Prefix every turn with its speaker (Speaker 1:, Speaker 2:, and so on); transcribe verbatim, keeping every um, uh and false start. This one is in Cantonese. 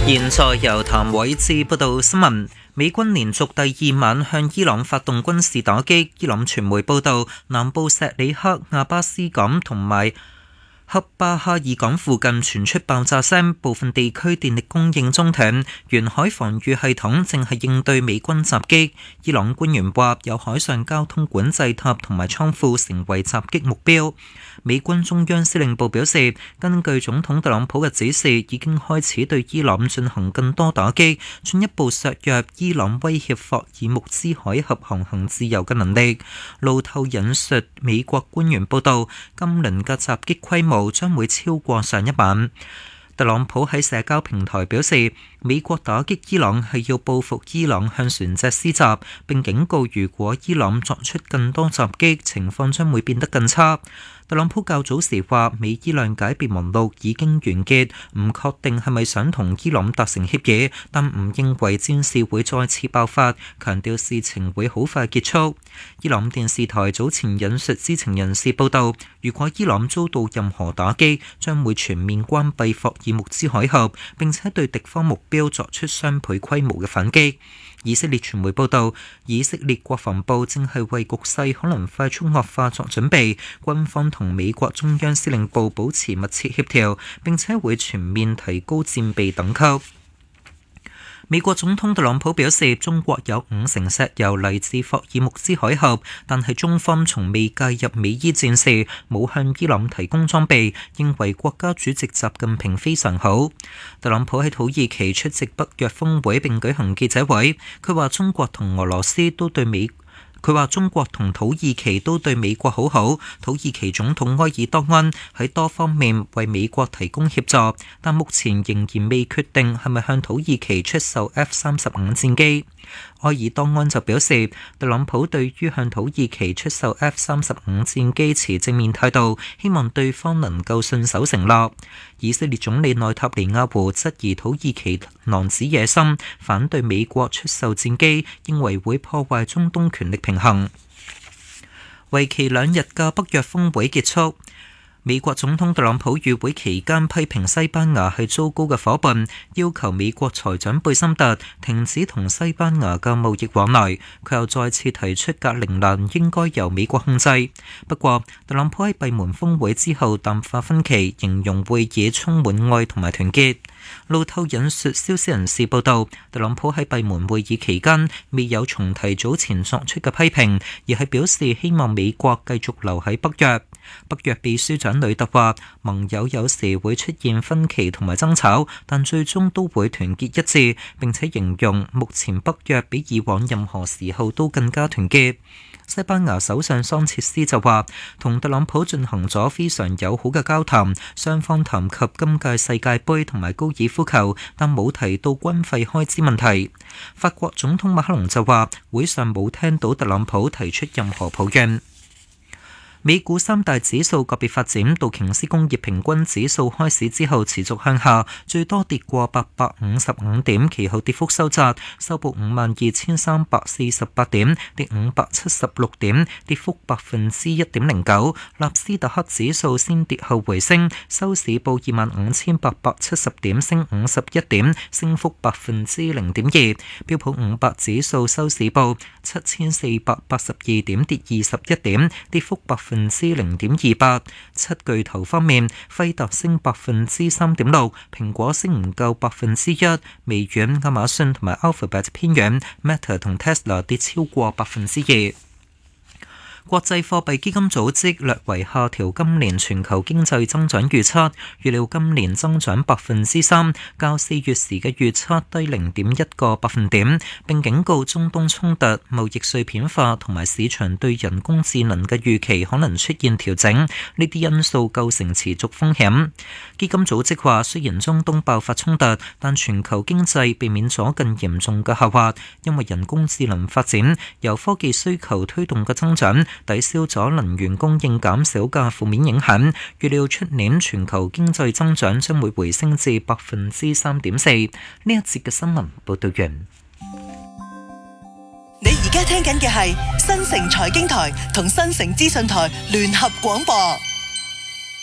Speaker 1: 現在由譚偉智報道新聞。美軍連續第二晚向伊朗發動軍事打擊。伊朗傳媒報道，南部錫里克、亞巴斯港同埋克巴哈爾港附近傳出爆炸聲，部分地區電力供應中斷。沿海防禦系統正係應對美軍襲擊。伊朗官員話，有海上交通管制塔同埋倉庫成為襲擊目標。美軍中央司令部表示，根據總統特朗普嘅指示，已經開始對伊朗進行更多打擊，進一步削弱伊朗威脅霍爾木茲海峽航行自由嘅能力。路透引述美國官員報道，今輪嘅襲擊規模將會超過上一晚。特朗普喺社交平台表示，美國打擊伊朗係要報復伊朗向船隻施襲，並警告如果伊朗作出更多襲擊，情況將會變得更差。特朗普較早時話，美伊諒解備忘錄已經完結，唔確定係咪想同伊朗達成協議，但唔認為戰事會再次爆發，強調事情會好快結束。伊朗電視台早前引述知情人士報道，如果伊朗遭到任何打擊，將會全面關閉霍爾木茲海峽，並且對敵方目標作出雙倍規模嘅反擊。以色列傳媒報道，以色列國防部正係為局勢可能快速惡化作準備，軍方同美國中央司令部保持密切協調，並且會全面提高戰備等級。美國總統特朗普表示，中國有五成石油嚟自霍爾木茲海峽，但係中方從未介入美伊戰事，冇向伊朗提供裝備，認為國家主席習近平非常好。特朗普喺土耳其出席北約峰會並舉行記者會，佢話中國同俄羅斯都對美佢話中國同土耳其都對美國好好，土耳其總統埃爾多安喺多方面為美國提供協助，但目前仍然未決定係咪向土耳其出售 F 三十五戰機。埃爾多安就表示，特朗普對於向土耳其出售 F 三十五戰機持正面態度，希望對方能夠信守承諾。以色列總理內塔尼亞胡質疑土耳其狼子野心，反對美國出售戰機，認為會破壞中東權力平衡。為期兩日嘅北約峰會結束。美國總統特朗普與會期間批評西班牙係糟糕嘅夥伴，要求美國財長貝森特停止同西班牙嘅貿易往來。佢又再次提出格陵蘭應該由美國控制。不過，特朗普喺閉門峰會之後淡化分歧，形容會議充滿愛同埋團結。路透引述消息人士報道，特朗普喺閉門會議期間未有重提早前作出嘅批評，而係表示希望美國繼續留喺北約。北約秘書長呂特話，盟友有時會出現分歧同埋爭吵，但最終都會團結一致，並且形容目前北約比以往任何時候都更加團結。西班牙首相桑切斯就話，同特朗普進行咗非常友好嘅交談，雙方談及今屆世界盃同埋高爾夫球，但冇提到軍費開支問題。法國總統馬克龍就話，會上冇聽到特朗普提出任何抱怨。美股三大指數個別發展，道瓊斯工業平均指數開市之後持續向下，最多跌過八百五十五點，其後跌幅收窄，收報五萬二千三百四十八點，跌五百七十六點，跌幅百分之一點零九。納斯達克指數先跌後回升，收市報二萬五千八百七十點，升五十一點，升幅百分之零點二。標普五百指數收市報七千四百八十二點，跌二十一點，跌幅百分百分之零點二八。七巨頭方面，輝達升百分之三點六，蘋果升唔夠百分之一，微軟、亞馬遜同埋 Alphabet 偏軟 ，Meta 同 Tesla 跌超過百分之二。國際貨幣基金組織略為下調今年全球經濟增長預測，預料今年增長百分之三，較四月時嘅預測低零點一個百分點。並警告中東衝突、貿易碎片化同埋市場對人工智能嘅預期可能出現調整，呢啲因素構成持續風險。基金組織話，雖然中東爆發衝突，但全球經濟避免咗更嚴重嘅下滑，因為人工智能發展由科技需求推動嘅增長，抵消咗能源供應減少嘅負面影響，預料出年全球經濟增長將會回升至百分之三點四。呢一節嘅新聞報道完。
Speaker 2: 你而家聽緊嘅係新城財經台同新城資訊台聯合廣播。